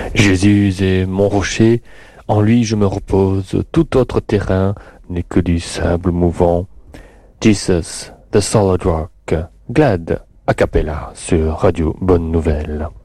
Jésus est mon rocher, en lui je me repose, tout autre terrain n'est que du sable mouvant. Jesus, the solid rock, glad a cappella sur Radio Bonne Nouvelle.